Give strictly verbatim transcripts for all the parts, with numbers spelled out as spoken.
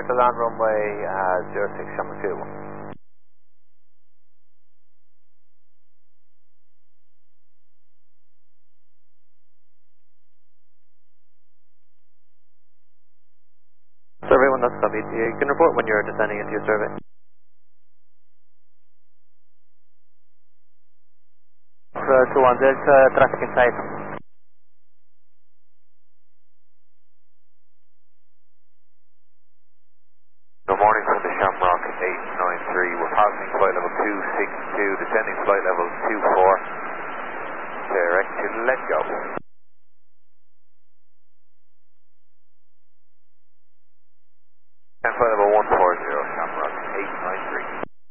to land runway uh, zero six, Shamrock two one. Survey one, that's copy. You can report when you're descending into your survey. Uh, two one, there's uh, traffic inside. Good morning from the Shamrock eight nine three. We're passing flight level two six two, descending flight level two four. Direct to let go. And flight level one four zero, Shamrock eight nine three.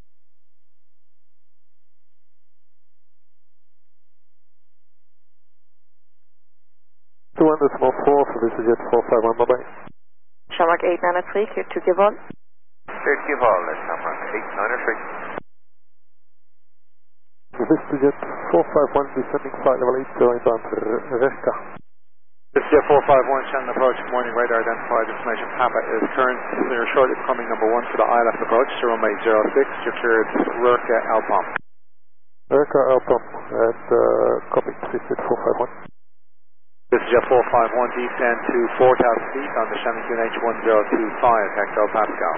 two one decimal four, so this is jet four five one, bye bye. Shamrock eight nine three, clear to give on. Clear to give all, Shamrock eight nine three. So this is jet four five one, descending flight level eight zero inbound Resta. This is jet four five one, Shannon approach, morning radar identified, information Papa is current, clear shortly becoming number one for the I L F approach, to runway zero six, you're cleared Rurka Alpom. Rurka Alpom, and uh, copy, this is jet four five one. This is jet four five one, descend to four thousand feet on the Shannon Q N H one zero two five, Hector Pascal.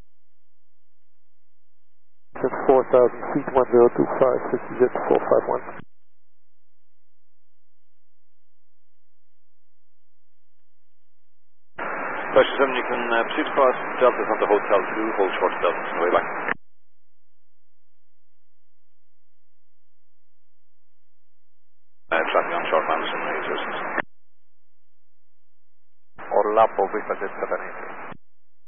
Jet four thousand feet, one zero two five, this is jet four five one. Question seven, you can uh, proceed across Delta from the Hotel two, hold short Delta on the way back. Uh, traffic on short Anderson, eight zero six. Orlapo, Vista Jet seven eight three.